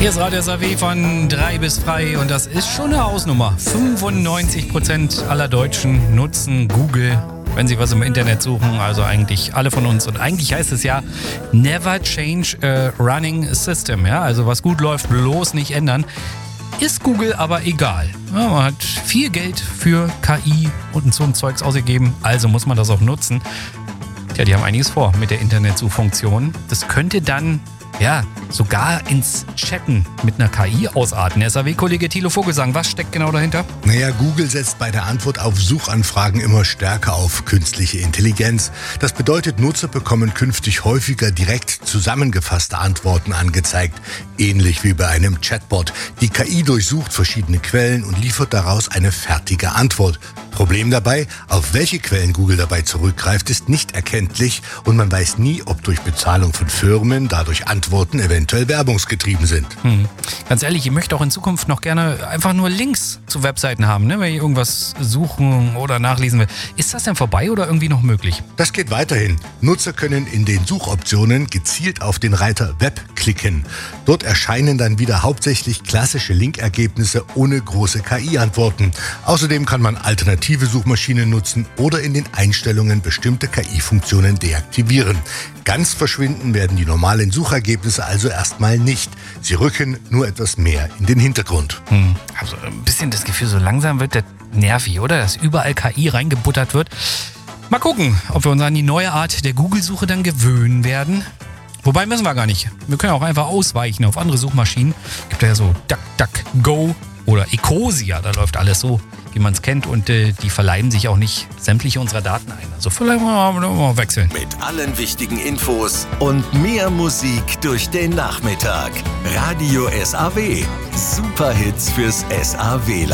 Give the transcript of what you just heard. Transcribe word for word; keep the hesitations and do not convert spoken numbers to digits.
Hier ist Radio S A W von drei bis frei und das ist schon eine Hausnummer. fünfundneunzig Prozent aller Deutschen nutzen Google, wenn sie was im Internet suchen, also eigentlich alle von uns. Und eigentlich heißt es ja, never change a running system. Ja? Also was gut läuft, bloß nicht ändern. Ist Google aber egal. Ja, man hat viel Geld für K I und so ein Zeugs ausgegeben, also muss man das auch nutzen. Tja, die haben einiges vor mit der Internetsuchfunktion. Das könnte dann ja sogar ins Chatten mit einer K I ausarten. S A W-Kollege Thilo Vogelsang, was steckt genau dahinter? Naja, Google setzt bei der Antwort auf Suchanfragen immer stärker auf künstliche Intelligenz. Das bedeutet, Nutzer bekommen künftig häufiger direkt zusammengefasste Antworten angezeigt. Ähnlich wie bei einem Chatbot. Die K I durchsucht verschiedene Quellen und liefert daraus eine fertige Antwort. Problem dabei, auf welche Quellen Google dabei zurückgreift, ist nicht erkenntlich und man weiß nie, ob durch Bezahlung von Firmen dadurch Antworten eventuell werbungsgetrieben sind. Hm. Ganz ehrlich, ich möchte auch in Zukunft noch gerne einfach nur Links zu Webseiten haben, ne? Wenn ich irgendwas suchen oder nachlesen will. Ist das denn vorbei oder irgendwie noch möglich? Das geht weiterhin. Nutzer können in den Suchoptionen gezielt auf den Reiter Web klicken. Dort erscheinen dann wieder hauptsächlich klassische Linkergebnisse ohne große K I-Antworten. Außerdem kann man alternative Suchmaschinen nutzen oder in den Einstellungen bestimmte K I-Funktionen deaktivieren. Ganz verschwinden werden die normalen Suchergebnisse also erstmal nicht. Sie rücken nur etwas mehr in den Hintergrund. Hm. Also ein bisschen das Gefühl, so langsam wird das nervig, oder? Dass überall K I reingebuttert wird. Mal gucken, ob wir uns an die neue Art der Google-Suche dann gewöhnen werden. Wobei müssen wir gar nicht. Wir können auch einfach ausweichen auf andere Suchmaschinen. Gibt ja so DuckDuckGo oder Ecosia, da läuft alles so, wie man es kennt und äh, die verleihen sich auch nicht sämtliche unserer Daten ein. Also vielleicht mal, mal wechseln. Mit allen wichtigen Infos und mehr Musik durch den Nachmittag. Radio S A W. Superhits fürs S A W.